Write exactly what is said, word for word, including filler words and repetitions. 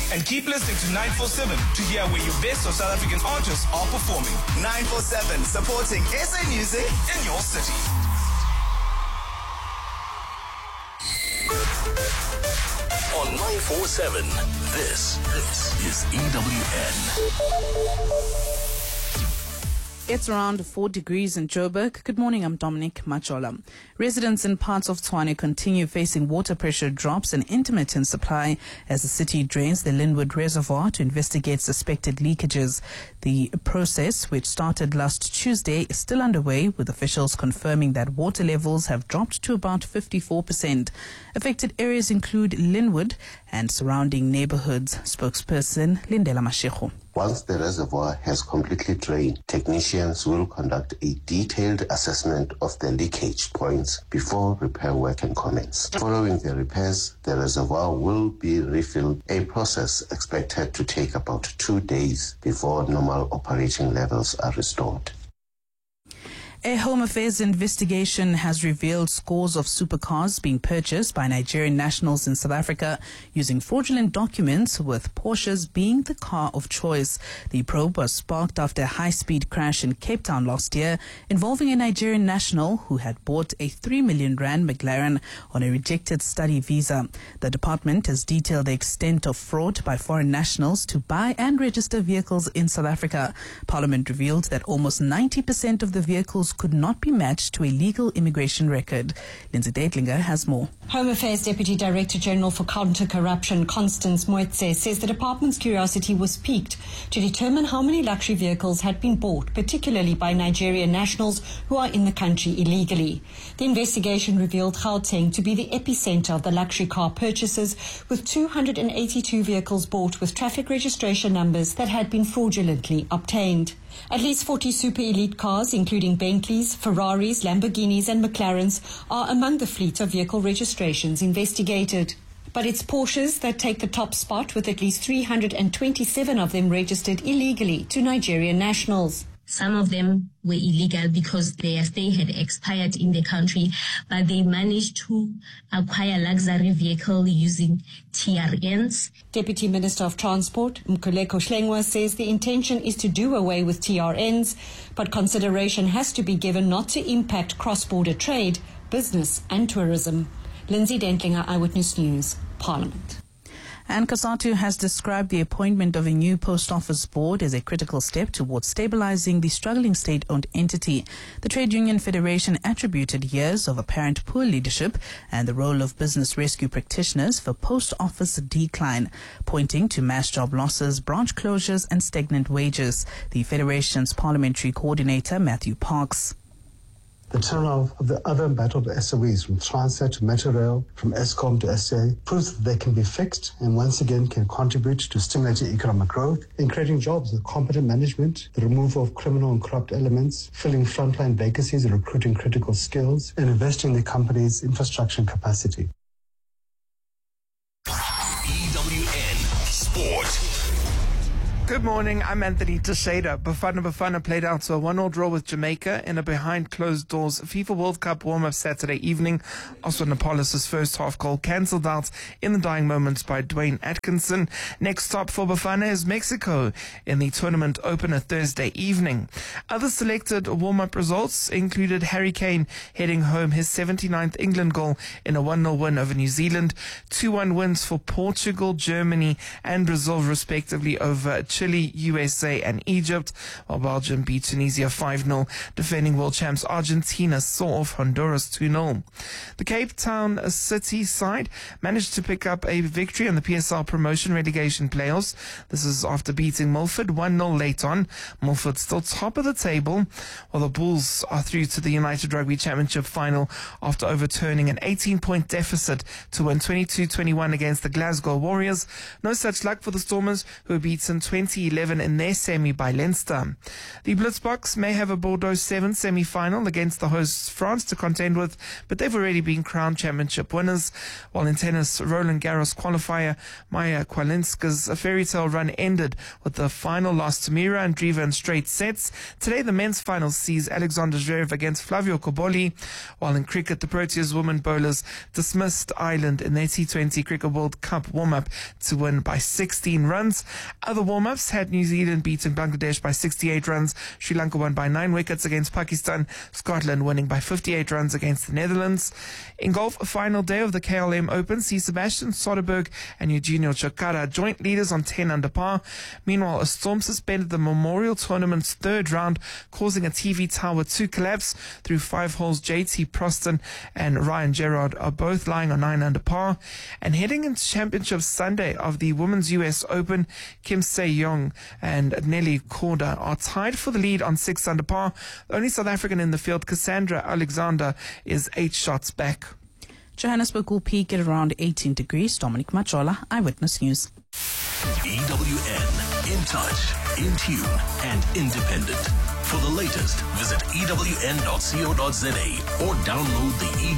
And keep listening to nine four seven to hear where your best of South African artists are performing. nine four seven, supporting S A music in your city. On nine four seven, this, this is E W N. It's around four degrees in Joburg. Good morning, I'm Dominic Machola. Residents in parts of Tshwane continue facing water pressure drops and intermittent supply as the city drains the Linwood Reservoir to investigate suspected leakages. The process, which started last Tuesday, is still underway, with officials confirming that water levels have dropped to about fifty-four percent. Affected areas include Linwood and surrounding neighborhoods. Spokesperson Lindela Mashego. Once the reservoir has completely drained, technicians will conduct a detailed assessment of the leakage points before repair work can commence. Following the repairs, the reservoir will be refilled, a process expected to take about two days before normal operating levels are restored. A Home Affairs investigation has revealed scores of supercars being purchased by Nigerian nationals in South Africa using fraudulent documents, with Porsches being the car of choice. The probe was sparked after a high-speed crash in Cape Town last year involving a Nigerian national who had bought a three million rand McLaren on a rejected study visa. The department has detailed the extent of fraud by foreign nationals to buy and register vehicles in South Africa. Parliament revealed that almost ninety percent of the vehicles could not be matched to a legal immigration record. Lindsay Deitlinger has more. Home Affairs Deputy Director General for Counter-Corruption, Constance Moetse, says the department's curiosity was piqued to determine how many luxury vehicles had been bought, particularly by Nigerian nationals who are in the country illegally. The investigation revealed Gauteng to be the epicenter of the luxury car purchases, with two hundred eighty-two vehicles bought with traffic registration numbers that had been fraudulently obtained. At least forty super elite cars, including Bentleys, Ferraris, Lamborghinis and McLarens, are among the fleet of vehicle registrations investigated. But it's Porsches that take the top spot, with at least three hundred twenty-seven of them registered illegally to Nigerian nationals. Some of them were illegal because their stay had expired in the country, but they managed to acquire luxury vehicle using T R Ns. Deputy Minister of Transport, Mkhuleko Shlengwa, says the intention is to do away with T R Ns, but consideration has to be given not to impact cross-border trade, business and tourism. Lindsay Dentlinger, Eyewitness News, Parliament. And COSATU has described the appointment of a new post office board as a critical step towards stabilizing the struggling state-owned entity. The Trade Union Federation attributed years of apparent poor leadership and the role of business rescue practitioners for post office decline, pointing to mass job losses, branch closures and stagnant wages. The Federation's parliamentary coordinator, Matthew Parks. The turnaround of the other embattled S O Es from Transnet to Metrorail, from Eskom to S A, proves that they can be fixed and once again can contribute to stimulating economic growth and creating jobs with competent management, the removal of criminal and corrupt elements, filling frontline vacancies and recruiting critical skills, and investing in the company's infrastructure and capacity. E W N Sport. Good morning, I'm Anthony Teixeira. Bafana Bafana played out to a one-all draw with Jamaica in a behind-closed-doors FIFA World Cup warm-up Saturday evening. Also, Nepal's first half goal cancelled out in the dying moments by Dwayne Atkinson. Next stop for Bafana is Mexico in the tournament opener Thursday evening. Other selected warm-up results included Harry Kane heading home his seventy-ninth England goal in a one-nil win over New Zealand, two one wins for Portugal, Germany and Brazil respectively over Chile, U S A and Egypt, while Belgium beat Tunisia five nil. Defending world champs Argentina saw off Honduras two nil. The Cape Town City side managed to pick up a victory in the P S L promotion relegation playoffs. This is after beating Milford one nil late on. Milford still top of the table, while the Bulls are through to the United Rugby Championship final after overturning an eighteen-point deficit to win twenty-two twenty-one against the Glasgow Warriors. No such luck for the Stormers, who were beaten twenty twenty eleven in their semi by Leinster. The Blitzboks may have a Bordeaux seven semi-final against the hosts France to contend with, but they've already been crowned championship winners. While in tennis, Roland Garros qualifier Maya Kwalinska's fairy tale run ended with the final loss to Mira Andreeva in straight sets. Today, the men's final sees Alexander Zverev against Flavio Cobolli, while in cricket, the Proteas women bowlers dismissed Ireland in their T twenty Cricket World Cup warm-up to win by sixteen runs. Other warm-ups had New Zealand beating Bangladesh by sixty-eight runs, Sri Lanka won by nine wickets against Pakistan, Scotland winning by fifty-eight runs against the Netherlands. In golf, a final day of the K L M Open sees Sebastian Soderberg and Eugenio Chacarra joint leaders on ten under par. Meanwhile, a storm suspended the Memorial Tournament's third round, causing a T V tower to collapse. Through five holes, J T Proston and Ryan Gerard are both lying on nine under par. And heading into Championship Sunday of the Women's U S Open, Kim Se-young and Nelly Korda are tied for the lead on six under par. The only South African in the field, Cassandra Alexander, is eight shots back. Johannesburg will peak at around eighteen degrees. Dominic Machola, Eyewitness News. E W N, in touch, in tune, and independent. For the latest, visit E W N dot co dot za or download the E